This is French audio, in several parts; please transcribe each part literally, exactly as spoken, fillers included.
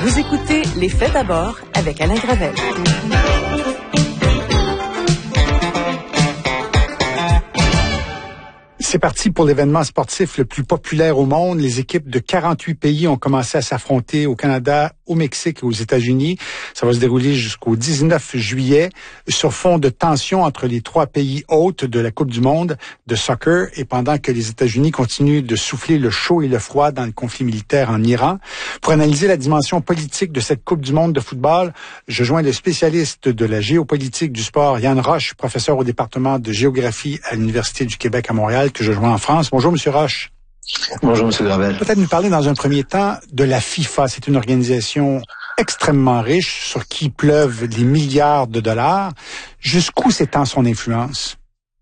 Vous écoutez Les Faits d'abord avec Alain Gravel. C'est parti pour l'événement sportif le plus populaire au monde. Les équipes de quarante-huit pays ont commencé à s'affronter au Canada, au Mexique et aux États-Unis. Ça va se dérouler jusqu'au dix-neuf juillet sur fond de tension entre les trois pays hôtes de la Coupe du monde de soccer et pendant que les États-Unis continuent de souffler le chaud et le froid dans le conflit militaire en Iran. Pour analyser la dimension politique de cette Coupe du monde de football, je joins le spécialiste de la géopolitique du sport, Yann Roche, professeur au département de géographie à l'Université du Québec à Montréal, que je joins en France. Bonjour, Monsieur Roche. Bonjour, Monsieur Gravel. Peut-être nous parler dans un premier temps de la FIFA. C'est une organisation extrêmement riche sur qui pleuvent des milliards de dollars. Jusqu'où s'étend son influence?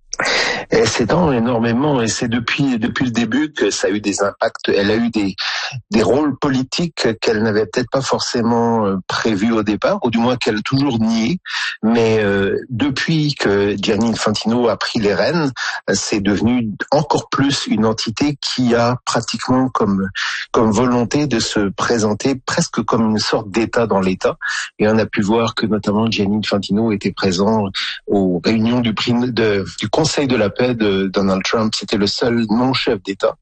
Elle s'étend énormément et c'est depuis depuis le début que ça a eu des impacts. Elle a eu des des rôles politiques qu'elle n'avait peut-être pas forcément prévus au départ, ou du moins qu'elle a toujours nié. Mais euh, depuis que Gianni Infantino a pris les rênes, c'est devenu encore plus une entité qui a pratiquement comme comme volonté de se présenter presque comme une sorte d'État dans l'État. Et on a pu voir que notamment Gianni Infantino était présent aux réunions du prix de du Conseil de la paix de Donald Trump. C'était le seul non-chef d'État,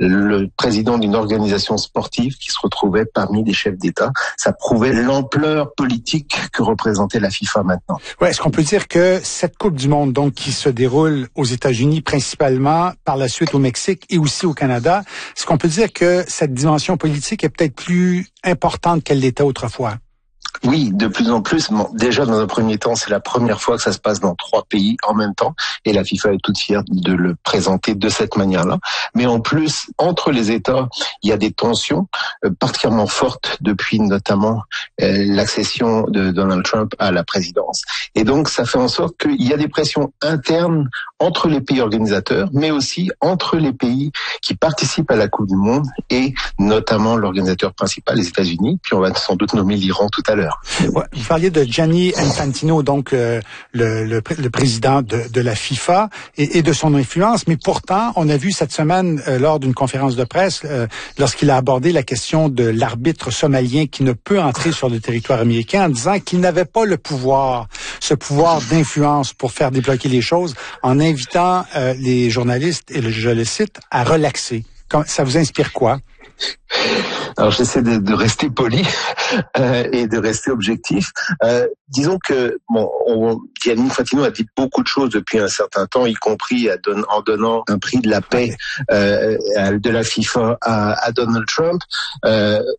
le président d'une organisation sportive qui se retrouvait parmi des chefs d'État. Ça prouvait l'ampleur politique que représentait la FIFA maintenant. Ouais, est-ce qu'on peut dire que cette Coupe du monde, donc, qui se déroule aux États-Unis principalement, par la suite au Mexique et aussi au Canada, est-ce qu'on peut dire que cette dimension politique est peut-être plus importante qu'elle l'était autrefois? Oui, de plus en plus. Bon, déjà, dans un premier temps, c'est la première fois que ça se passe dans trois pays en même temps, et la FIFA est toute fière de le présenter de cette manière-là. Mais en plus, entre les États, il y a des tensions euh, particulièrement fortes depuis notamment euh, l'accession de Donald Trump à la présidence. Et donc, ça fait en sorte qu'il y a des pressions internes entre les pays organisateurs, mais aussi entre les pays qui participent à la Coupe du Monde, et notamment l'organisateur principal, les États-Unis. Puis on va sans doute nommer l'Iran tout à l'heure. Ouais, vous parliez de Gianni Infantino, donc euh, le, le, le président de, de la FIFA et, et de son influence, mais pourtant, on a vu cette semaine, euh, lors d'une conférence de presse, euh, lorsqu'il a abordé la question de l'arbitre somalien qui ne peut entrer sur le territoire américain, en disant qu'il n'avait pas le pouvoir, ce pouvoir d'influence pour faire débloquer les choses, en invitant euh, les journalistes, et je le cite, à relaxer. Ça vous inspire quoi? Alors j'essaie de, de rester poli euh, et de rester objectif. Euh, disons que bon, on, Gianni Infantino a dit beaucoup de choses depuis un certain temps, y compris à don, en donnant un prix de la paix euh, de la FIFA à, à Donald Trump. Euh,